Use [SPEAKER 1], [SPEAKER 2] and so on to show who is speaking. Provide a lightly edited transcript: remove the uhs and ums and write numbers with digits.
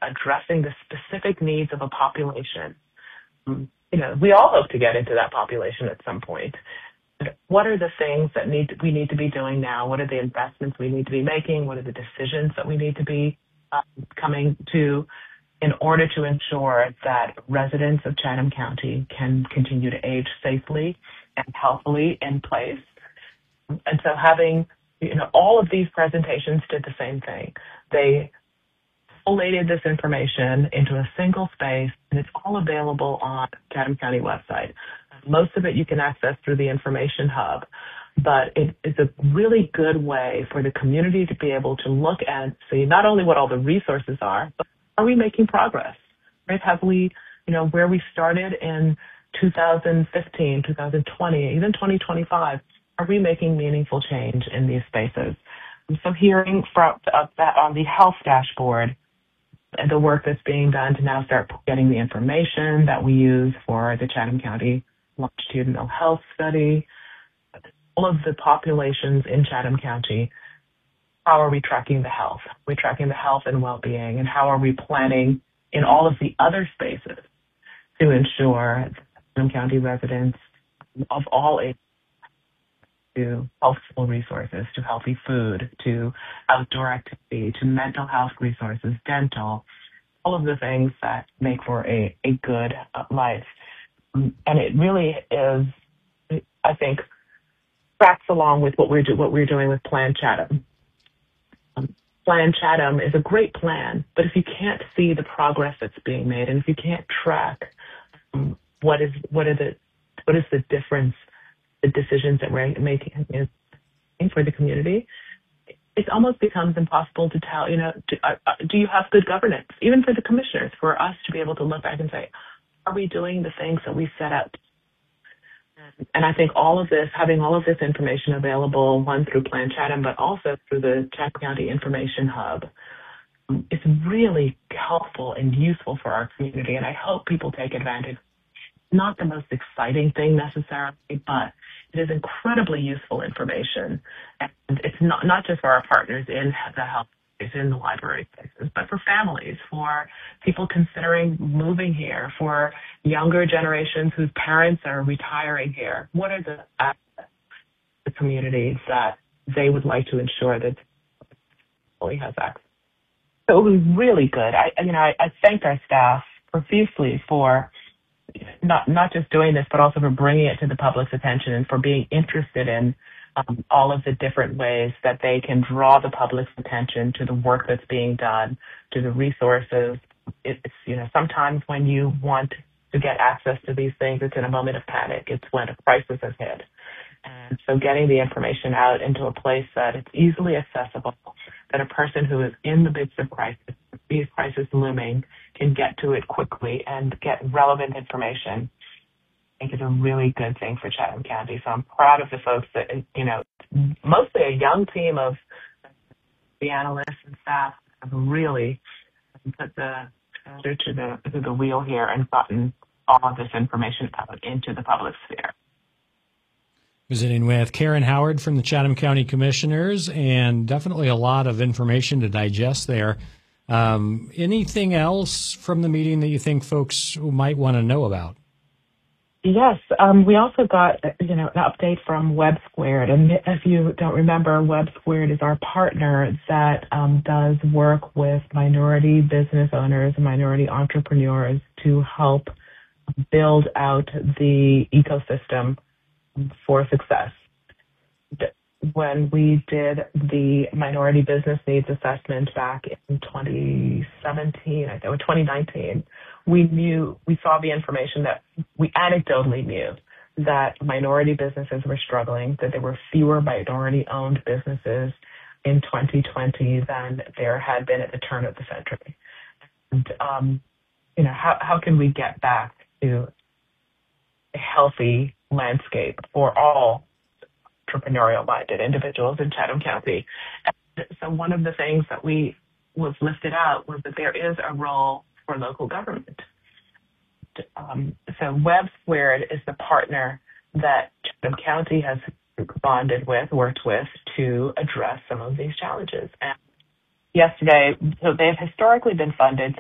[SPEAKER 1] addressing the specific needs of a population. We all hope to get into that population at some point. What are the things that we need to be doing now? What are the investments we need to be making? What are the decisions that we need to be coming to in order to ensure that residents of Chatham County can continue to age safely and healthily in place? And so having, all of these presentations did the same thing. They collated this information into a single space, and it's all available on Chatham County website. Most of it you can access through the Information Hub, but it is a really good way for the community to be able to look and see not only what all the resources are, but are we making progress? Right? Have we, where we started in 2015, 2020, even 2025, are we making meaningful change in these spaces? So hearing from that on the health dashboard, and the work that's being done to now start getting the information that we use for the Chatham County Longitudinal Health Study, all of the populations in Chatham County, how are we tracking the health? We're tracking the health and well-being, and how are we planning in all of the other spaces to ensure that Chatham County residents of all ages to healthful resources, to healthy food, to outdoor activity, to mental health resources, dental, all of the things that make for a good life. And it really is, I think, tracks along with what we're doing with Plan Chatham. Plan Chatham is a great plan, but if you can't see the progress that's being made, and if you can't track what is the difference, the decisions that we're making for the community, it almost becomes impossible to tell, do you have good governance? Even for the commissioners, for us to be able to look back and say, are we doing the things that we set out? And I think having all of this information available, one through Plan Chatham, but also through the Chatham County Information Hub, is really helpful and useful for our community. And I hope people take advantage. Not the most exciting thing necessarily, but it is incredibly useful information. And it's not just for our partners in the health space, in the library spaces, but for families, for people considering moving here, for younger generations whose parents are retiring here. What are the communities that they would like to ensure that fully has access? So it was really good. I thanked our staff profusely for not just doing this, but also for bringing it to the public's attention and for being interested in all of the different ways that they can draw the public's attention to the work that's being done, to the resources. It's sometimes when you want to get access to these things, it's in a moment of panic. It's when a crisis has hit. And so getting the information out into a place that it's easily accessible, that a person who is in the midst of crisis looming, can get to it quickly and get relevant information, I think is a really good thing for Chatham County. So I'm proud of the folks that, mostly a young team of the analysts and staff have really put the shoulder to the wheel here and gotten all of this information out into the public sphere.
[SPEAKER 2] Visiting with Karen Howard from the Chatham County Commissioners, and definitely a lot of information to digest there. Anything else from the meeting that you think folks might want to know about?
[SPEAKER 1] Yes, we also got an update from Web Squared, and if you don't remember, Web Squared is our partner that does work with minority business owners and minority entrepreneurs to help build out the ecosystem for success. When we did the Minority Business Needs Assessment back in 2017, I think, or 2019, we saw the information that we anecdotally knew that minority businesses were struggling, that there were fewer minority-owned businesses in 2020 than there had been at the turn of the century. And, how can we get back to a healthy landscape for all entrepreneurial-minded individuals in Chatham County? And so one of the things that was lifted out was that there is a role for local government. So Web Squared is the partner that Chatham County has worked with to address some of these challenges. And yesterday, so they've historically been funded